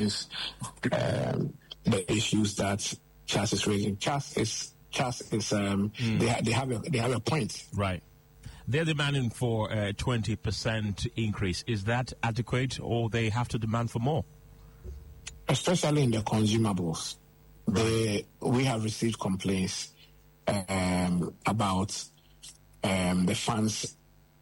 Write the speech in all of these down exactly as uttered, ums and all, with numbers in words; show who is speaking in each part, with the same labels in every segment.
Speaker 1: questions um, the issues that Charles is raising. Charles is Charles is um, mm. they ha- they have a they have a point.
Speaker 2: Right. They're demanding for a twenty percent increase. Is that adequate, or they have to demand for more?
Speaker 1: Especially in the consumables, right. they, we have received complaints um, about um, the funds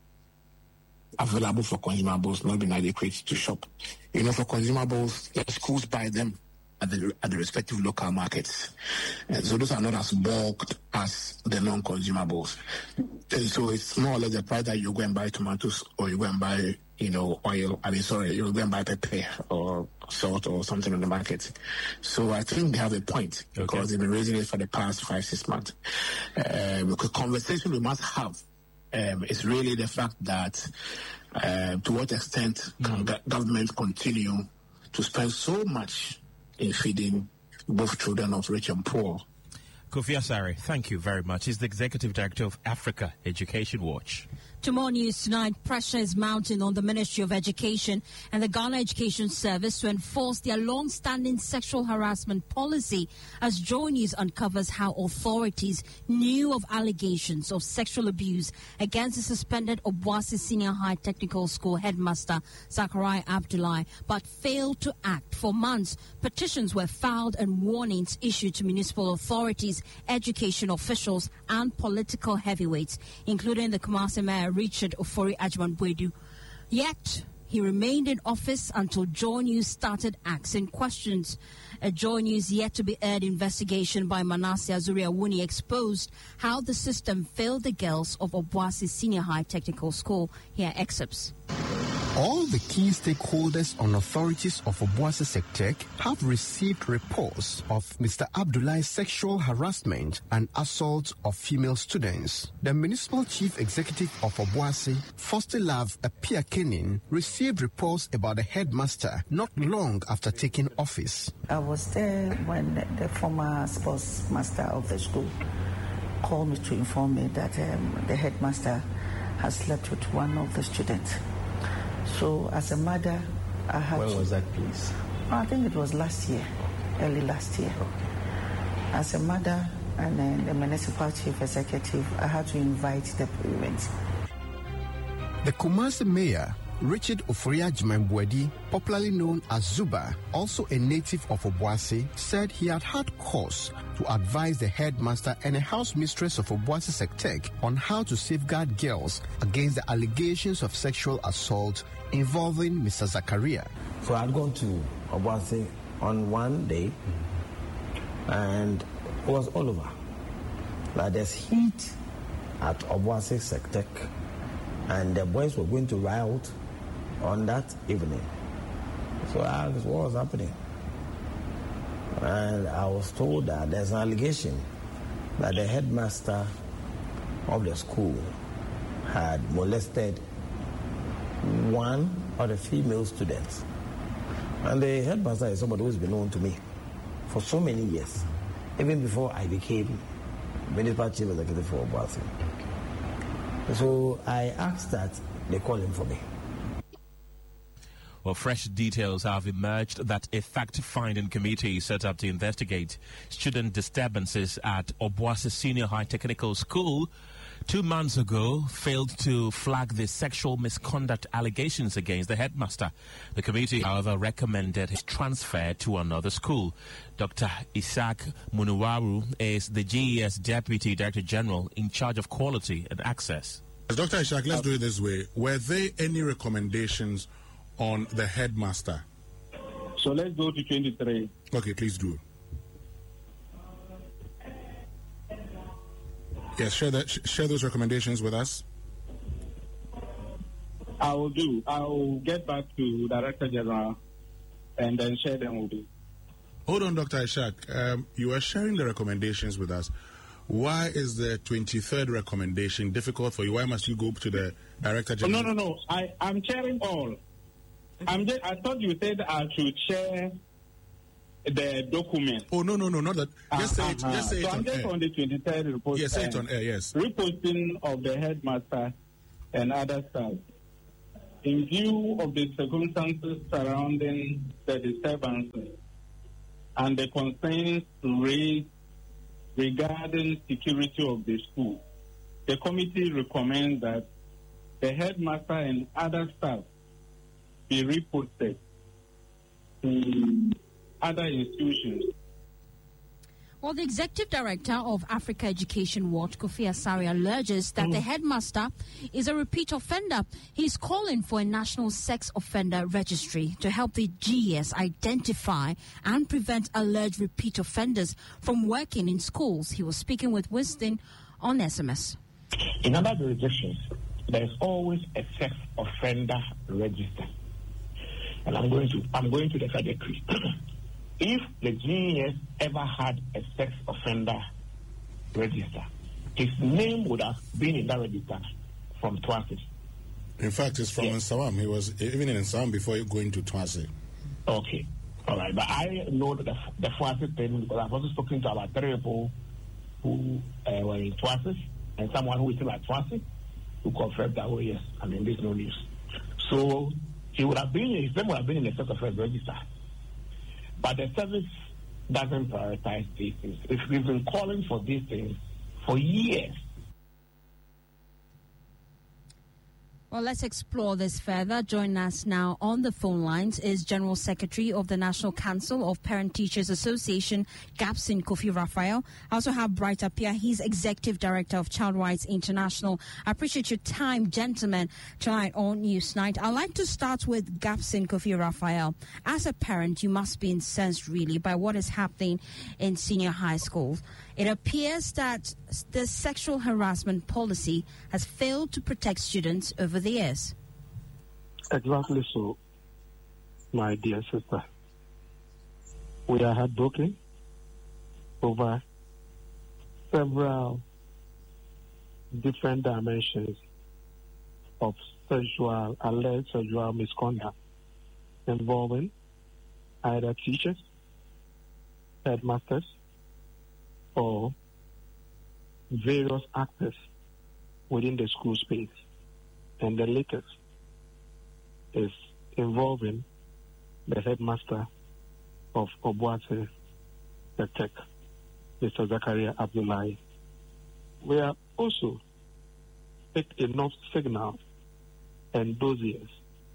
Speaker 1: available for consumables not being adequate to shop. You know, for consumables, the schools buy them at the at the respective local markets, and so those are not as bulked as the non-consumables. And so it's more or less the price that you go and buy tomatoes, or you go and buy, you know, oil. I mean, sorry, you go and buy pepper or salt or something on the market. So I think they have a point, okay, because they've been raising it for the past five six months. Um, the conversation we must have um, is really the fact that uh, to what extent mm. can go- government continue to spend so much in feeding both children of rich and poor.
Speaker 2: Kofi Asare, thank you very much. He's the Executive Director of Africa Education Watch.
Speaker 3: To more news tonight, pressure is mounting on the Ministry of Education and the Ghana Education Service to enforce their long-standing sexual harassment policy, as Joy News uncovers how authorities knew of allegations of sexual abuse against the suspended Obuasi Senior High Technical School headmaster Zachariah Abdullahi, but failed to act. For months, petitions were filed and warnings issued to municipal authorities, education officials and political heavyweights, including the Kumasi Mayor Richard Ofori Agyemang-Boadu. Yet, he remained in office until Joy News started asking questions. A Joy News yet to be aired investigation by Manasseh Azuri-Awuni exposed how the system failed the girls of Obuasi Senior High Technical School. Here are excerpts.
Speaker 4: All the key stakeholders and authorities of Obuasi Sectec have received reports of Mister Abdullahi's sexual harassment and assault of female students. The Municipal Chief Executive of Obuasi, Fostilav Apiakenin, received reports about the headmaster not long after taking office.
Speaker 5: I was there when the former sports master of the school called me to inform me that um, the headmaster has slept with one of the students. So, as a mother, I had
Speaker 6: When
Speaker 5: to...
Speaker 6: was that, please?
Speaker 5: I think it was last year, early last year.
Speaker 6: Okay.
Speaker 5: As a mother and then the municipal chief executive, I had to invite the parents.
Speaker 4: The Kumasi Mayor, Richard Ofori Agyemang-Boadu, popularly known as Zuba, also a native of Obuasi, said he had had cause to advise the headmaster and a house mistress of Obuasi Sectec on how to safeguard girls against the allegations of sexual assault involving Mister Zachariah.
Speaker 6: So I'd gone to Obuasi on one day, and it was all over. Like there's heat at Obuasi Sectec, and the boys were going to riot on that evening. So I asked what was happening. And I was told that there's an allegation that the headmaster of the school had molested one of the female students. And the headmaster is somebody who's been known to me for so many years, even before I became municipal chief executive for Obuasi. So I asked that they call him for me.
Speaker 2: Well, fresh details have emerged that a fact-finding committee set up to investigate student disturbances at Obuasi Senior High Technical School two months ago failed to flag the sexual misconduct allegations against the headmaster. The committee, however, recommended his transfer to another school. Doctor Isaac Munuwaru is the G E S Deputy Director General in charge of quality and access.
Speaker 7: Doctor Isaac, let's do it this way. Were there any recommendations on the headmaster?
Speaker 8: So let's go to twenty-three.
Speaker 7: Okay, please do. Yes, share that. Share those recommendations with us.
Speaker 8: I will do. I will get back to Director General and then share them with you.
Speaker 7: Hold on, Doctor Ishak. Um, you are sharing the recommendations with us. Why is the twenty-third recommendation difficult for you? Why must you go to the Director General?
Speaker 8: Oh, no, no, no. I, I'm sharing all. I'm just, I thought you said I should share the document.
Speaker 7: Oh, no, no, no, not that. Just
Speaker 8: uh,
Speaker 7: say it,
Speaker 8: uh,
Speaker 7: just say
Speaker 8: so
Speaker 7: it
Speaker 8: I'm
Speaker 7: on
Speaker 8: just
Speaker 7: air.
Speaker 8: on the twenty-third report.
Speaker 7: Yes, say it on air, yes.
Speaker 8: Reposting of the headmaster and other staff. in view of the circumstances surrounding the disturbances and the concerns raised regarding security of the school, the committee recommends that the headmaster and other staff be reported to other institutions.
Speaker 3: Well, the executive director of Africa Education Watch, Kofi Asare, alleges that mm. the headmaster is a repeat offender. He's calling for a national sex offender registry to help the G E S identify and prevent alleged repeat offenders from working in schools. He was speaking with Winston on S M S.
Speaker 9: In other jurisdictions, there is always a sex offender register, and I'm going to I'm going to the trajectory. If the G E S ever had a sex offender register, his name would have been in that register from Twase.
Speaker 7: In fact, it's from yes. Nsawam. He was even in Nsawam before going to Twase.
Speaker 9: Okay, all right. But I know that the, the Twase thing because I've also spoken to about three people who uh, were in Twase and someone who is still at Twase who confirmed that, oh yes, I mean, there's no news. So he would have been, his name would have been in the sex offender register. But the service doesn't prioritize these things. We've been calling for these things for years.
Speaker 3: Well, let's explore this further. Joining us now on the phone lines is General Secretary of the National Council of Parent Teachers Association, Gapson Kofi Raphael. I also have Bright Appiah. He's Executive Director of Child Rights International. I appreciate your time, gentlemen, tonight on Newsnight. I'd like to start with Gapson Kofi Raphael. As a parent, you must be incensed, really, by what is happening in senior high schools. It appears that the sexual harassment policy has failed to protect students over the years.
Speaker 10: Exactly so, my dear sister. We are heartbroken over several different dimensions of sexual, alleged sexual misconduct involving either teachers, headmasters, or various actors within the school space. And the latest is involving the headmaster of Obuasi Tech, Mister Zakaria Abdullahi. We are also take enough signals and dossiers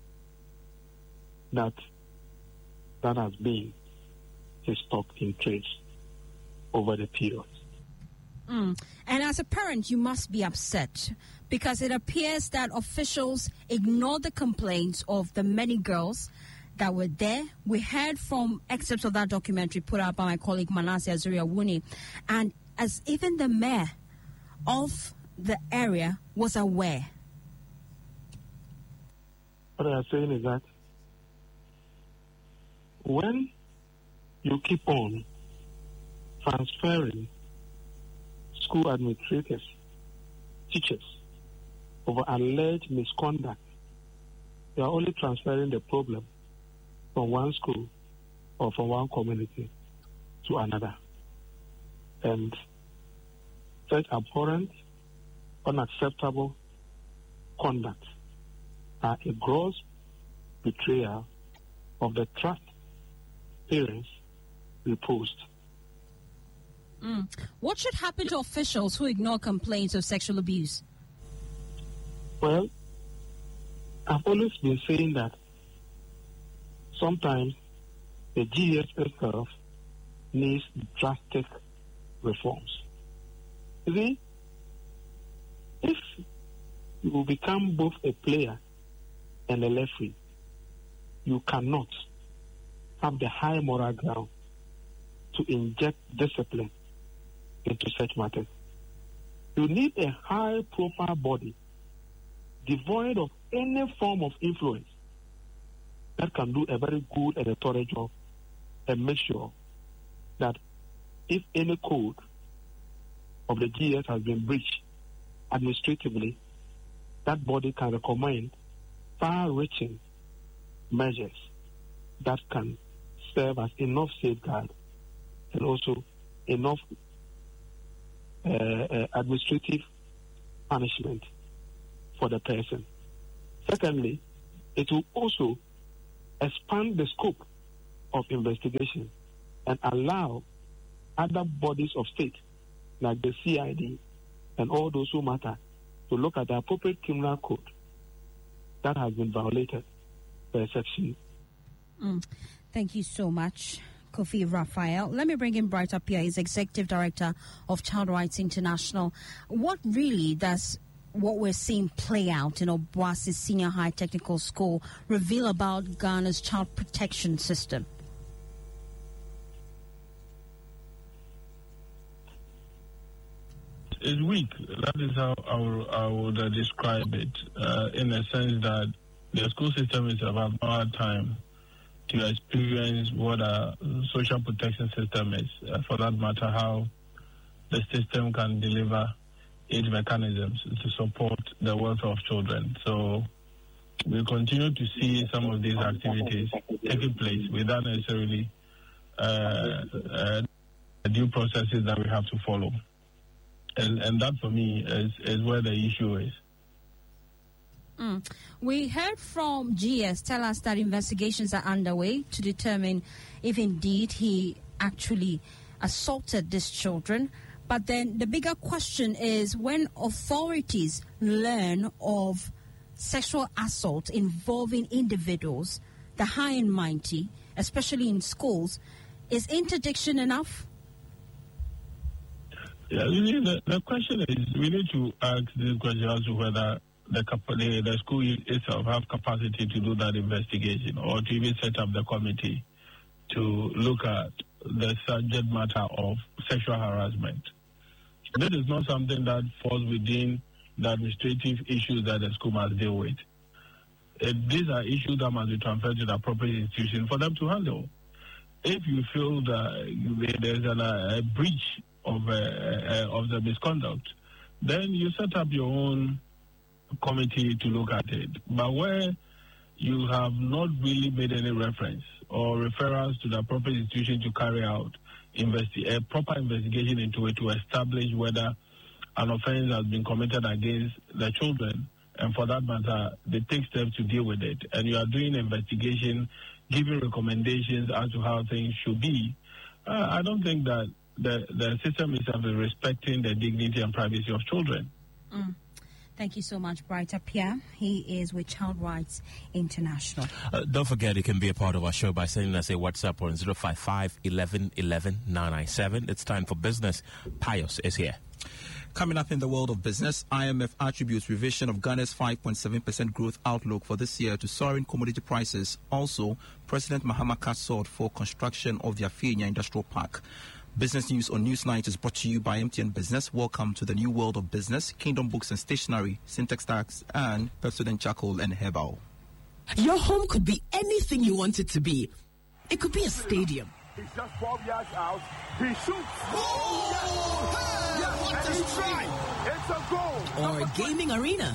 Speaker 10: that that has been a stock in trade over the period.
Speaker 3: Mm. And as a parent, you must be upset because it appears that officials ignored the complaints of the many girls that were there. We heard from excerpts of that documentary put out by my colleague Manasseh Azuri-Awuni, and as even the mayor of the area was aware.
Speaker 10: What I am saying is that when you keep on transferring school administrators, teachers, over alleged misconduct, you are only transferring the problem from one school or from one community to another. And such abhorrent, unacceptable conduct are a gross betrayal of the trust parents reposed.
Speaker 3: Mm. What should happen to officials who ignore complaints of sexual abuse?
Speaker 10: Well, I've always been saying that sometimes the G E S itself needs drastic reforms. You see, if you will become both a player and a referee, you cannot have the high moral ground to inject discipline into such matters. You need a high-profile body devoid of any form of influence that can do a very good and a thorough job and make sure that if any code of the G E S has been breached administratively, that body can recommend far-reaching measures that can serve as enough safeguard and also enough uh, uh, administrative punishment for the person. Secondly, it will also expand the scope of investigation and allow other bodies of state, like the C I D and all those who matter, to look at the appropriate criminal code that has been violated by section.
Speaker 3: Mm. Thank you so much, Kofi Raphael. Let me bring in Bright Appiah. He's Executive Director of Child Rights International. What really does what we're seeing play out in Obuasi Senior High Technical School reveal about Ghana's child protection system?
Speaker 11: It's weak. That is how I would, I would uh, describe it, uh, in the sense that the school system is about our time to experience what a social protection system is, uh, for that matter, how the system can deliver its mechanisms to support the welfare of children. So we continue to see some of these activities taking place without necessarily uh, uh, due processes that we have to follow. And, and that, for me, is, is where the issue is.
Speaker 3: Mm. We heard from G S tell us that investigations are underway to determine if indeed he actually assaulted these children. But then the bigger question is, when authorities learn of sexual assault involving individuals, the high and mighty, especially in schools, is interdiction enough?
Speaker 11: Yeah, really, the, the question is, we need to ask this question as to whether the, the, the school itself have capacity to do that investigation, or to even set up the committee to look at the subject matter of sexual harassment. This is not something that falls within the administrative issues that the school must deal with. It, these are issues that must be transferred to the appropriate institution for them to handle. If you feel that there's an, a breach of, uh, uh, of the misconduct, then you set up your own committee to look at it. But where you have not really made any reference or referrals to the appropriate institution to carry out investi- a proper investigation into it to establish whether an offense has been committed against the children, and for that matter, they take steps to deal with it, and you are doing investigation, giving recommendations as to how things should be, uh, I don't think that the, the system itself is respecting the dignity and privacy of children.
Speaker 3: Mm. Thank you so much, Bright Appiah. He is with Child Rights International.
Speaker 2: Uh, don't forget, you can be a part of our show by sending us a WhatsApp on zero five five, eleven, eleven, nine nine seven. It's time for business. Pius is here.
Speaker 12: Coming up in the world of business, I M F attributes revision of Ghana's five point seven percent growth outlook for this year to soaring commodity prices. Also, President Mahama cuts short for construction of the Afinia Industrial Park. Business News on Newsnight is brought to you by M T N Business. Welcome to the new world of business. Kingdom Books and Stationery, Syntax Tax, and Pepsodent Charcoal and Herbal.
Speaker 13: Your home could be anything you want it to be. It could be a stadium.
Speaker 14: He's just twelve yards out. He shoots.
Speaker 13: Oh! Hey! Yeah, what a strike!
Speaker 14: It's a goal.
Speaker 13: Or a gaming arena.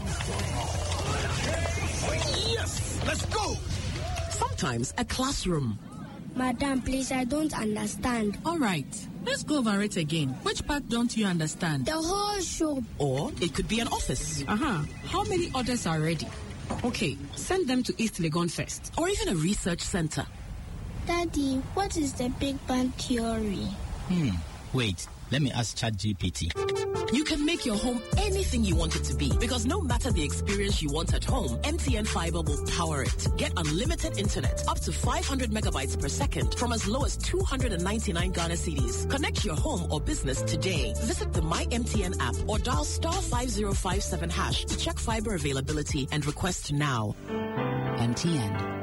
Speaker 14: Yes! Let's go!
Speaker 13: Sometimes a classroom.
Speaker 15: Madam, please, I don't understand.
Speaker 13: All right, let's go over it again. Which part don't you understand?
Speaker 15: The whole shop.
Speaker 13: Or it could be an office. Uh-huh. How many orders are ready? Okay, send them to East Legon first. Or even a research center.
Speaker 15: Daddy, what is the Big Bang Theory?
Speaker 16: Hmm, wait. Let me ask ChatGPT.
Speaker 13: You can make your home anything you want it to be, because no matter the experience you want at home, M T N Fiber will power it. Get unlimited internet up to five hundred megabytes per second from as low as two hundred ninety-nine Ghana cedis. Connect your home or business today. Visit the My M T N app or dial star five zero five seven hash to check fiber availability and request now.
Speaker 16: M T N.